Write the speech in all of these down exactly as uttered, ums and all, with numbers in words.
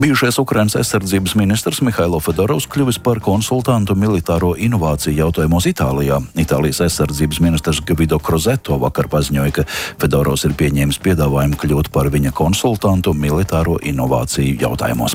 Bijušais Ukrainas aizsardzības ministrs Mihailo Fedorovs kļuvis par konsultantu militāro inovāciju jautājumos Itālijā. Itālijas aizsardzības ministrs Guido Crosetto vakar paziņoja, ka Fedorovs ir pieņēmis piedāvājumu kļūt par viņa konsultantu militāro inovāciju jautājumos.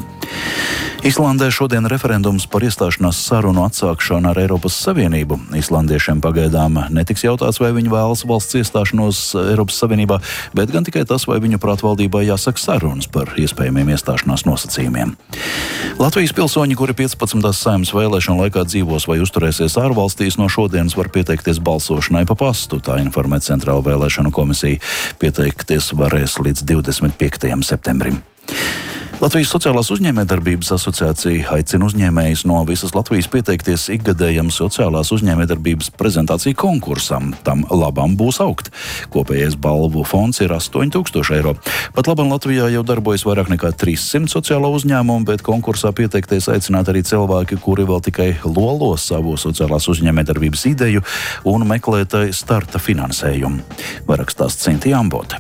Islandē šodien referendums par iestāšanās sarunu atsākšanu ar Eiropas Savienību. Islandiešiem pagaidām netiks jautāts, vai viņi vēlas valsts iestāšanos Eiropas Savienībā, bet gan tikai tas, vai viņu prāt valdībā jāsaka sarunas par iespējamiem iestāšanās nosacījumiem. Latvijas pilsoņi, kuri piecpadsmitās Saeimas vēlēšanu laikā dzīvos vai uzturēsies ārvalstīs, no šodienas var pieteikties balsošanai pa pastu, tā informē Centrāla vēlēšanu komisija. Pieteikties varēs līdz divdesmit piektajam septembrim. Latvijas Sociālās uzņēmējdarbības asociācija aicina uzņēmējus no visas Latvijas pieteikties ikgadējam sociālās uzņēmējdarbības prezentāciju konkursam. Tam labam būs augt. Kopējais balvu fonds ir astoņi tūkstoši eiro. Pat labam Latvijā jau darbojas vairāk nekā trīssimt sociālo uzņēmumu, bet konkursā pieteikties aicināt arī cilvēki, kuri vēl tikai lolo savu sociālās uzņēmējdarbības ideju un meklētai starta finansējumu. Vairāk stāsta Cintija Ambote.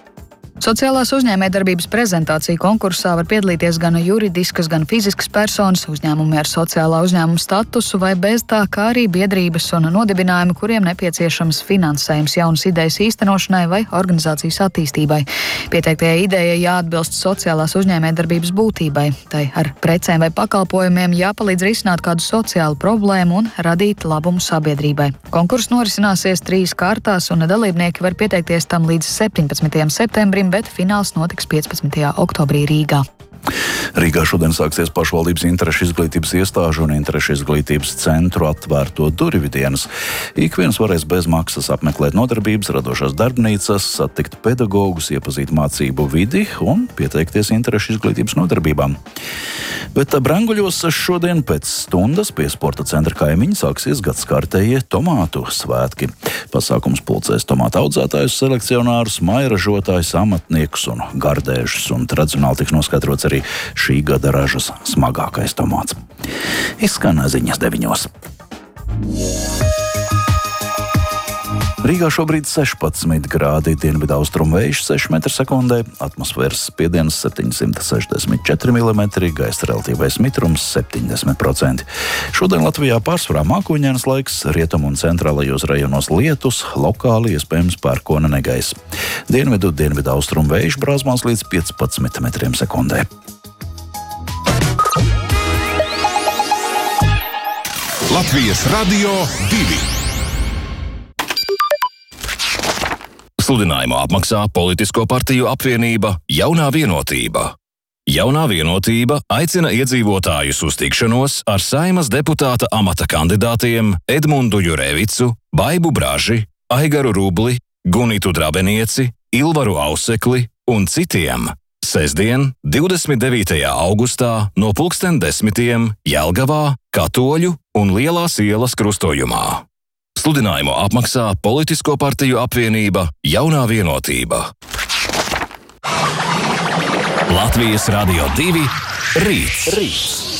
Sociālās uzņēmējdarbības prezentāciju konkursā var piedalīties gan juridiskas, gan fiziskas personas, uzņēmumi ar sociālā uzņēmuma statusu vai bez tā, kā arī biedrības un nodibinājumi, kuriem nepieciešams finansējums jaunas idejas īstenošanai vai organizācijas attīstībai. Pieteiktajai idejai jāatbilst sociālās uzņēmējdarbības būtībai. Tai ar precēm vai pakalpojumiem jāpalīdz risināt kādu sociālu problēmu un radīt labumu sabiedrībai. Konkurss norisināsies trīs kārtās, un dalībnieki var pieteikties tam līdz septiņpadsmitajam septembrim, bet fināls notiks piecpadsmitajā oktobrī Rīgā. Rīgā šodien sāksies pašvaldības interešu izglītības iestāžu un interešu izglītības centru atvērto durvju dienas. Ik viens varēs bez maksas apmeklēt nodarbības, radošās darbnīcas, satikt pedagogus, iepazīt mācību vidi un pieteikties interešu izglītības nodarbībām. Bet Branguļos šodien pēc stundas pie sporta centra Kaimiņi sāksies gadskārtējie tomātu svētki. Pasākums pulcēs tomātu audzētājus, selekcionārus, mairažotājus, amatniekus un gardēžus, un tradicionāli tiks noskaidrots arī šī gada ražas smagākais tomāts. Izskan ziņas deviņos. Rīgā šobrīd sešpadsmit grādi, dienvidu austrumu vējš seši metri sekundē, atmosfēras spiediens septiņsimt sešdesmit četri milimetri, gaisa relatīvais mitrums septiņdesmit procenti. Šodien Latvijā pārsvarā mākoņains laiks, rietumu un centrālajos rajonos lietus, lokāli iespējams pērkona negaiss. Dienvidu, dienvidu austrumu vējš brāzmās līdz piecpadsmit metriem sekundē. Latvijas Radio divi. Sludinājumu apmaksā Politisko partiju apvienība Jaunā vienotība. Jaunā vienotība aicina iedzīvotājus uz tikšanos ar Saeimas deputāta amata kandidātiem Edmundu Jurevicu, Baibu Braži, Aigaru Rubli, Gunitu Drabenieci, Ilvaru Ausekli un citiem sestdien, divdesmit devītajā augustā no pulksten desmitiem Jelgavā, Katoļu un Lielās ielas krustojumā. Sludinājumu apmaksā Politisko partiju apvienība Jaunā vienotība. Latvijas Radio divi. Rīts. Rīts.